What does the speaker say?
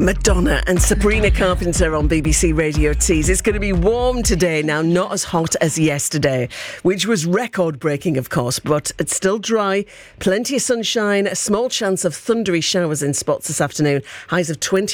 Madonna and Sabrina Carpenter on BBC Radio Tees. It's going to be warm today now, not as hot as yesterday, which was record-breaking, of course, but it's still dry. Plenty of sunshine, a small chance of thundery showers in spots this afternoon. Highs of 20.